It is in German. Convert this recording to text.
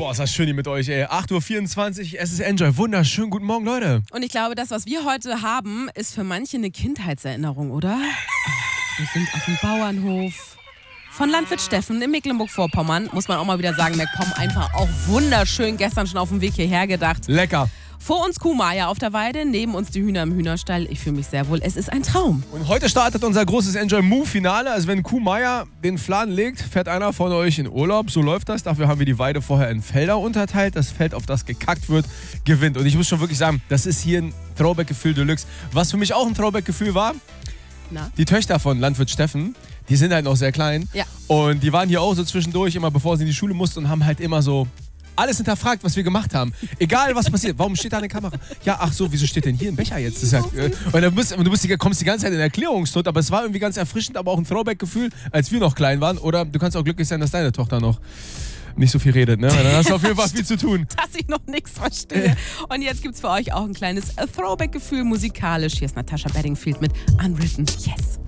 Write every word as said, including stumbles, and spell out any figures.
Boah, ist das schön hier mit euch, ey. acht Uhr vierundzwanzig, es ist Enjoy. Wunderschön, guten Morgen, Leute. Und ich glaube, das, was wir heute haben, ist für manche eine Kindheitserinnerung, oder? Wir sind auf dem Bauernhof von Landwirt Steffen in Mecklenburg-Vorpommern. Muss man auch mal wieder sagen, MacPom einfach auch wunderschön. Gestern schon auf dem Weg hierher gedacht. Lecker. Vor uns Kuhmeier auf der Weide, neben uns die Hühner im Hühnerstall. Ich fühle mich sehr wohl. Es ist ein Traum. Und heute startet unser großes Enjoy-Move-Finale. Also wenn Kuhmeier den Flan legt, fährt einer von euch in Urlaub. So läuft das. Dafür haben wir die Weide vorher in Felder unterteilt. Das Feld, auf das gekackt wird, gewinnt. Und ich muss schon wirklich sagen, das ist hier ein Throwback-Gefühl Deluxe. Was für mich auch ein Throwback-Gefühl war, Na? die Töchter von Landwirt Steffen, die sind halt noch sehr klein. Ja. Und die waren hier auch so zwischendurch, immer bevor sie in die Schule mussten und haben halt immer so alles hinterfragt, was wir gemacht haben. Egal, was passiert. Warum steht da eine Kamera? Ja, ach so, wieso steht denn hier ein Becher jetzt? Das ist halt, äh, und du, bist, du bist die, kommst die ganze Zeit in Erklärungsnot, aber es war irgendwie ganz erfrischend, aber auch ein Throwback-Gefühl, als wir noch klein waren. Oder du kannst auch glücklich sein, dass deine Tochter noch nicht so viel redet, ne? Weil dann hast du auf jeden Fall viel zu tun. Dass ich noch nichts verstehe. Und jetzt gibt's für euch auch ein kleines Throwback-Gefühl musikalisch. Hier ist Natasha Bedingfield mit Unwritten. Yes.